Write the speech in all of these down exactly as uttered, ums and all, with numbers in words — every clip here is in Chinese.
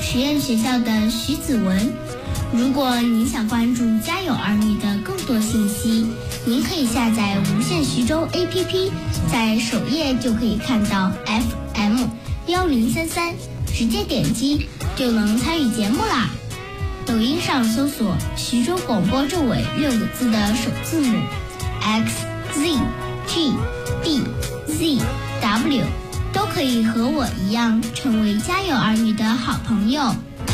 实验学校的徐子文。如果您想关注家有儿女的更多信息，您可以下载无线徐州 A P P， 在首页就可以看到 F M 一零三三，直接点击就能参与节目啦。抖音上搜索徐州广播这尾六个字的首字母 X Z G B Z W， 都可以和我一样成为家有儿女的好朋友。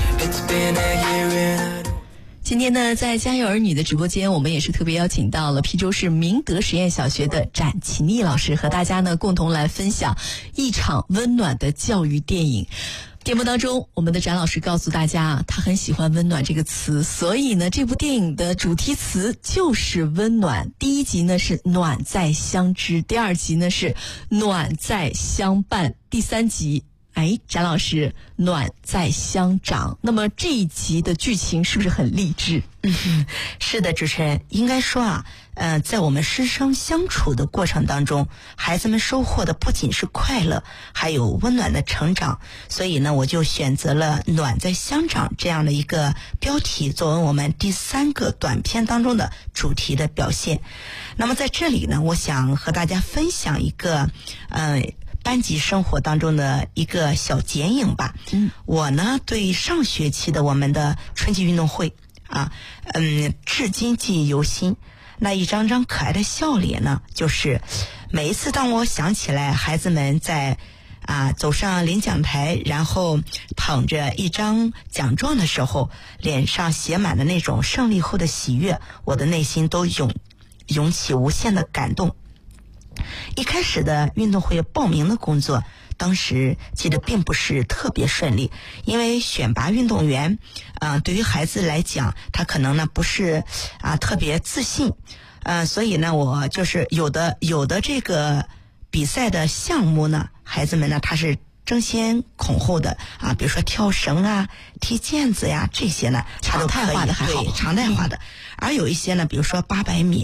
今天呢，在家有儿女的直播间，我们也是特别邀请到了邳州市明德实验小学的展其妮老师，和大家呢共同来分享一场温暖的教育电影。节目当中，我们的展老师告诉大家，他很喜欢温暖这个词，所以呢，这部电影的主题词就是温暖。第一集呢是暖在相知，第二集呢是暖在相伴，第三集哎，展老师，暖在相长。那么这一集的剧情是不是很励志？ 嗯，是的，主持人，应该说啊，呃，在我们师生相处的过程当中，孩子们收获的不仅是快乐，还有温暖的成长。所以呢，我就选择了“暖在相长”这样的一个标题，作为我们第三个短片当中的主题的表现。那么在这里呢，我想和大家分享一个，呃。班级生活当中的一个小剪影吧。嗯，我呢对上学期的我们的春季运动会啊，嗯，至今记忆犹新。那一张张可爱的笑脸呢，就是每一次当我想起来孩子们在啊走上领奖台，然后捧着一张奖状的时候，脸上写满了那种胜利后的喜悦，我的内心都涌涌起无限的感动。一开始的运动会报名的工作，当时记得并不是特别顺利，因为选拔运动员，呃，对于孩子来讲，他可能呢不是啊特别自信，呃，所以呢，我就是有的有的这个比赛的项目呢，孩子们呢他是争先恐后的啊，比如说跳绳啊、踢毽子呀这些呢，他都可以， 常态化的还好， 对，常态化的。而有一些呢，比如说八百米